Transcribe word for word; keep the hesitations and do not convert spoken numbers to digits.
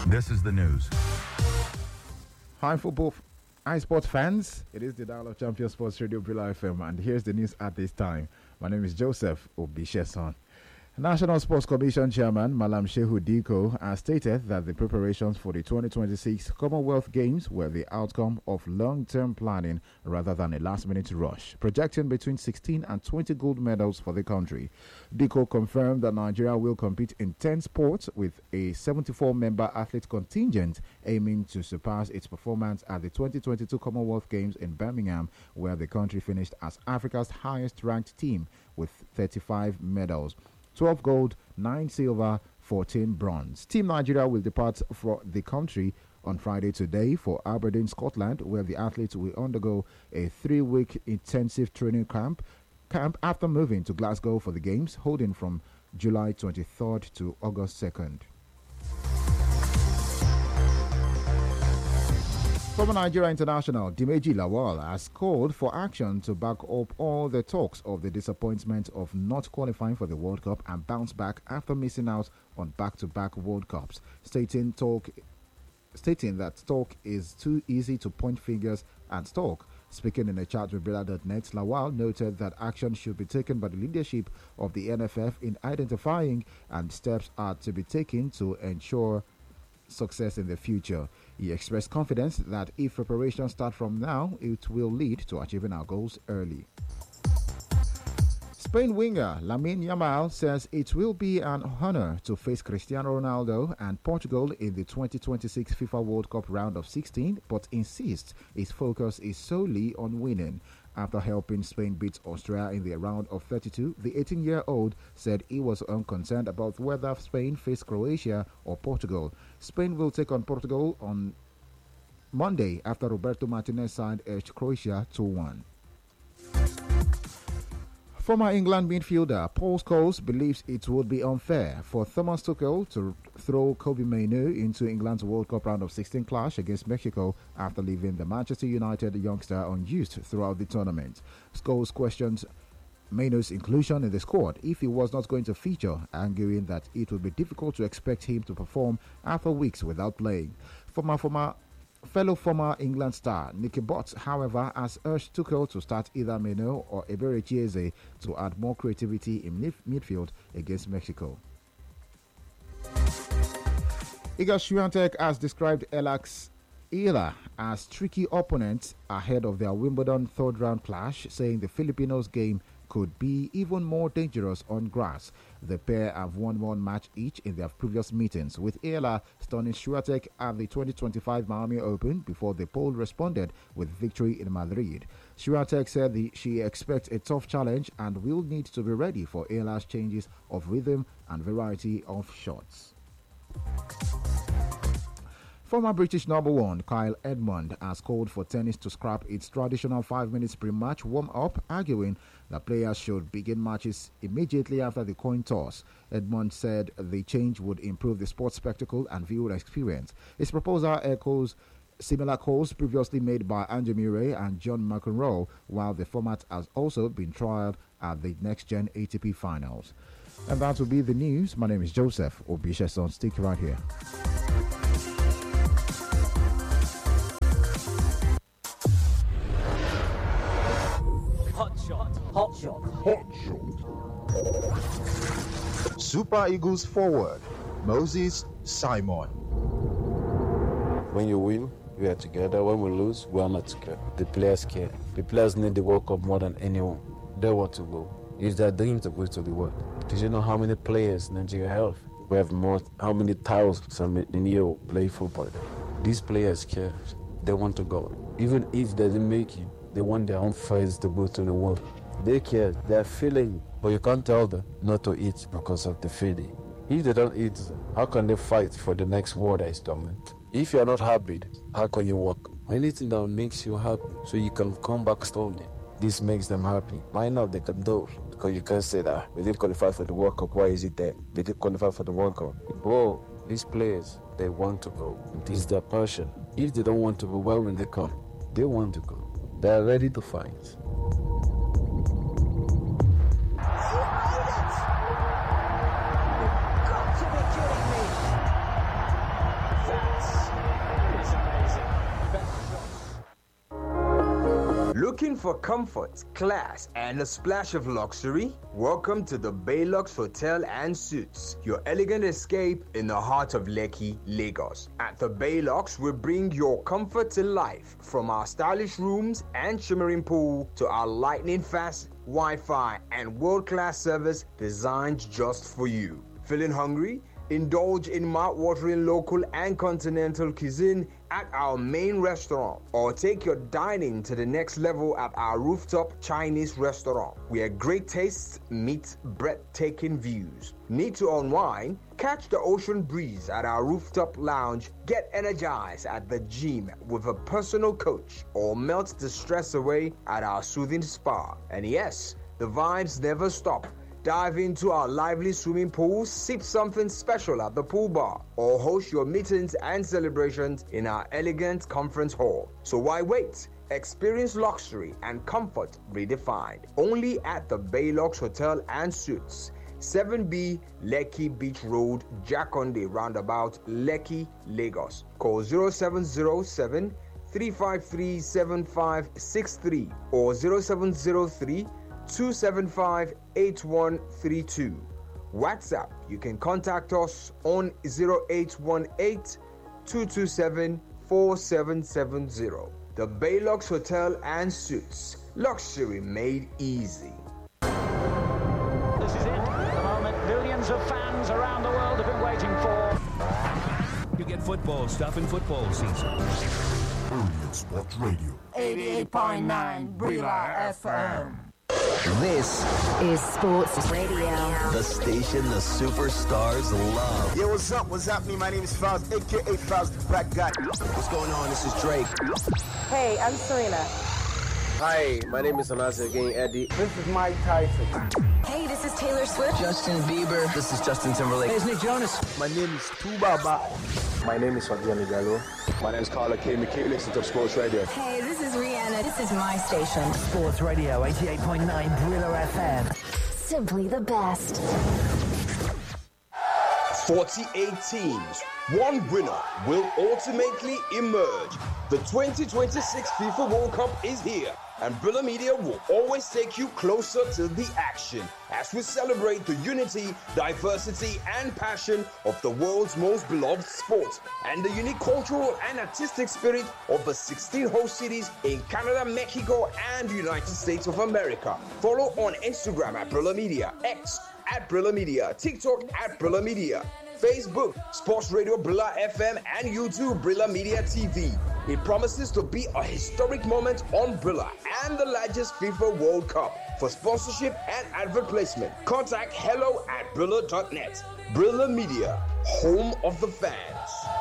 This is the news. Hi, football, hi, sports fans. It is the Dial of Champion Sports Radio Brilla F M, and here's the news at this time. My name is Joseph Obisheson. National Sports Commission Chairman Malam Shehu Diko has stated that the preparations for the twenty twenty-six Commonwealth Games were the outcome of long-term planning rather than a last-minute rush, projecting between sixteen and twenty gold medals for the country. Diko confirmed that Nigeria will compete in ten sports with a seventy-four member athlete contingent aiming to surpass its performance at the twenty twenty-two Commonwealth Games in Birmingham, where the country finished as Africa's highest-ranked team with thirty-five medals. twelve gold, nine silver, fourteen bronze. Team Nigeria will depart for the country on Friday today for Aberdeen, Scotland, where the athletes will undergo a three-week intensive training camp, camp after moving to Glasgow for the Games, holding from July twenty-third to August second. Former Nigeria international Dimeji Lawal has called for action to back up all the talks of the disappointment of not qualifying for the World Cup and bounce back after missing out on back-to-back World Cups, stating talk, stating that talk is too easy to point fingers and talk. Speaking in a chat with Brilla dot net, Lawal noted that action should be taken by the leadership of the N F F in identifying and steps are to be taken to ensure success in the future. He expressed confidence that if preparations start from now, it will lead to achieving our goals early. Spain winger Lamine Yamal says it will be an honor to face Cristiano Ronaldo and Portugal in the twenty twenty-six FIFA World Cup round of sixteen, but insists his focus is solely on winning. After helping Spain beat Austria in the round of thirty-two, the eighteen-year-old said he was unconcerned about whether Spain faced Croatia or Portugal. Spain will take on Portugal on Monday after Roberto Martinez side edged Croatia two one. Former England midfielder Paul Scholes believes it would be unfair for Thomas Tuchel to throw Kobbie Mainoo into England's World Cup round of sixteen clash against Mexico after leaving the Manchester United youngster unused throughout the tournament. Scholes questions Mainoo's inclusion in the squad if he was not going to feature, arguing that it would be difficult to expect him to perform after weeks without playing. Former former Fellow former England star Nicky Butt, however, has urged Tuchel to start either Mainoo or Ebere Chieze to add more creativity in mid- midfield against Mexico. Iga Swiatek has described Alex Ila as tricky opponents ahead of their Wimbledon third round clash, saying the Filipinos' game could be even more dangerous on grass. The pair have won one match each in their previous meetings, with Ila stunning Swiatek at the twenty twenty-five Miami Open before the Pole responded with victory in Madrid. Swiatek said the, she expects a tough challenge and will need to be ready for Ila's changes of rhythm and variety of shots. Former British number one Kyle Edmund has called for tennis to scrap its traditional five minutes pre-match warm-up, arguing that players should begin matches immediately after the coin toss. Edmund said the change would improve the sports spectacle and viewer experience. His proposal echoes similar calls previously made by Andrew Murray and John McEnroe, while the format has also been trialed at the next-gen A T P finals. And that will be the news. My name is Joseph Obisheson. Stick right here. Hot shot. Hot shot. Hot shot. Super Eagles forward Moses Simon. When you win, we are together. When we lose, we are not together. The players care. The players need the World Cup more than anyone. They want to go. It's their dream to go to the world. Did you know how many players Nigeria have? We have more. How many thousands in here play football? These players care. They want to go. Even if they didn't make it, they want their own face to go to the world. They care. They are feeling. But you can't tell them not to eat because of the feeding. If they don't eat, how can they fight for the next war that is coming? If you are not happy, how can you work? Anything that makes you happy so you can come back slowly. This makes them happy. Why not? They can do it. Because you can't say that we didn't qualify for the World Cup. Why is it there? They didn't qualify for the World Cup. Bro, these players, they want to go. This is their passion. If they don't want to go, why will they come? They want to go. They are ready to fight. Got to be kidding me! Looking for comfort, class, and a splash of luxury? Welcome to the Baylux Hotel and Suites, your elegant escape in the heart of Lekki, Lagos. At the Baylux, we bring your comfort to life, from our stylish rooms and shimmering pool to our lightning-fast Wi-Fi and world-class service designed just for you. Feeling hungry? Indulge in mouth-watering local and continental cuisine at our main restaurant, or take your dining to the next level at our rooftop Chinese restaurant, where great tastes meet breathtaking views. Need to unwind? Catch the ocean breeze at our rooftop lounge, get energized at the gym with a personal coach, or melt the stress away at our soothing spa. And yes, the vibes never stop. Dive into our lively swimming pool, sip something special at the pool bar, or host your meetings and celebrations in our elegant conference hall. So why wait? Experience luxury and comfort redefined. Only at the Baylux Hotel and Suites, seven B Lekki Beach Road, Jakonde Roundabout, Lekki, Lagos. Call zero seven zero seven, three five three, seven five six three or zero seven zero three, two seven five, eight one three two. WhatsApp, you can contact us on zero eight one eight, two two seven, four seven seven zero. The Baylux Hotel and Suites, luxury made easy. This is it, the moment millions of fans around the world have been waiting for. You get football stuff in football season. Brilliant Sports Radio. eighty-eight point nine Brilla F M. This is Sports Radio, the station the superstars love. Yo, what's up? What's happening? My name is Faust, aka Faust the Black Guy. What's going on? This is Drake. Hey, I'm Serena. Hi, my name is Anazi again, Eddie. This is Mike Tyson. Hey, this is Taylor Swift. Justin Bieber. This is Justin Timberlake. Hey, it's Nick Jonas. My name is Tubaba. My name is Fabian Gallo. My name is Carla K. Keep listening to Sports Radio. Hey, this is Rihanna. This is my station. Sports Radio, eighty-eight point nine Brilla F M. Simply the best. forty-eight teams. One winner will ultimately emerge. The twenty twenty-six FIFA World Cup is here, and Brilla Media will always take you closer to the action as we celebrate the unity, diversity, and passion of the world's most beloved sport, and the unique cultural and artistic spirit of the sixteen host cities in Canada, Mexico, and the United States of America. Follow on Instagram at Brilla Media, X at Brilla Media, TikTok at Brilla Media, Facebook, Sports Radio Brilla F M, and YouTube Brilla Media T V. It promises to be a historic moment on Brilla and the largest FIFA World Cup. For sponsorship and advert placement, contact hello at brilla dot net. Brilla Media, home of the fans.